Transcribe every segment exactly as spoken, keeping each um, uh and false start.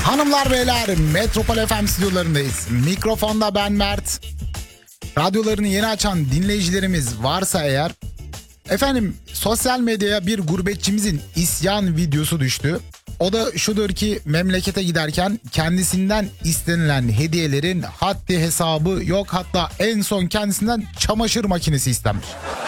Hanımlar beyler, Metropol F M stüdyolarındayız. Mikrofonda ben Mert. Radyolarını yeni açan dinleyicilerimiz varsa eğer, efendim sosyal medyaya bir gurbetçimizin isyan videosu düştü. O da şudur ki, memlekete giderken kendisinden istenilen hediyelerin haddi hesabı yok. Hatta en son kendisinden çamaşır makinesi istenmiş.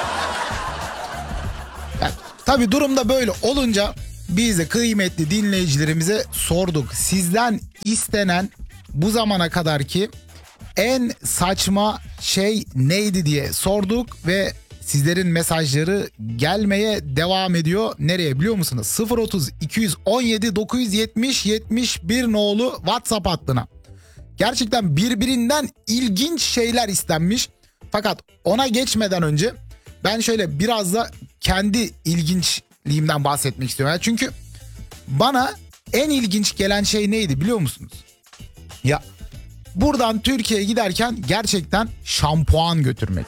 Yani, tabii durumda böyle olunca biz de kıymetli dinleyicilerimize sorduk. Sizden istenen bu zamana kadarki en saçma şey neydi diye sorduk ve sizlerin mesajları gelmeye devam ediyor. Nereye biliyor musunuz? sıfır otuz iki on yedi dokuz yetmiş yetmiş bir nolu WhatsApp hattına. Gerçekten birbirinden ilginç şeyler istenmiş. Fakat ona geçmeden önce ben şöyle biraz da kendi ilginçliğimden bahsetmek istiyorum. Çünkü bana en ilginç gelen şey neydi biliyor musunuz? Ya buradan Türkiye'ye giderken gerçekten şampuan götürmek.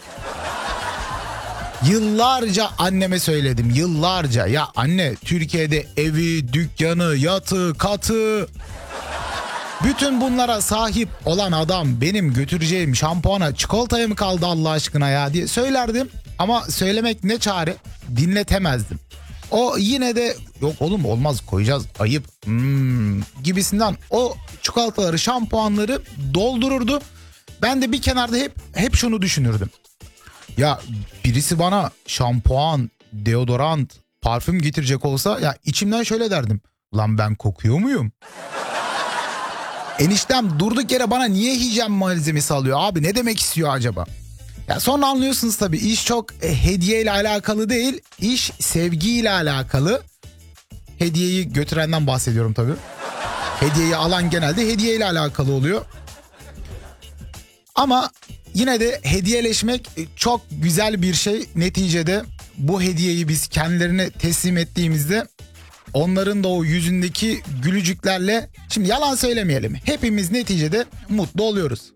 Yıllarca anneme söyledim, yıllarca. Ya anne, Türkiye'de evi, dükkanı, yatı, katı, bütün bunlara sahip olan adam benim götüreceğim şampuana, çikolataya mı kaldı Allah aşkına ya diye söylerdim. Ama söylemek ne çare, dinletemezdim. O yine de yok oğlum olmaz, koyacağız, ayıp hmm, gibisinden o çikolataları, şampuanları doldururdu. Ben de bir kenarda hep hep şunu düşünürdüm. Ya birisi bana şampuan, deodorant, parfüm getirecek olsa ya içimden şöyle derdim. Lan ben kokuyor muyum? Eniştem durduk yere bana niye hijyen malzemesi alıyor abi, ne demek istiyor acaba? Ya sonra anlıyorsunuz tabii, iş çok e, hediye ile alakalı değil, iş sevgiyle alakalı. Hediyeyi götürenden bahsediyorum tabii. Hediyeyi alan genelde hediye ile alakalı oluyor. Ama yine de hediyeleşmek çok güzel bir şey. Neticede bu hediyeyi biz kendilerine teslim ettiğimizde onların da o yüzündeki gülücüklerle, şimdi yalan söylemeyelim, hepimiz neticede mutlu oluyoruz.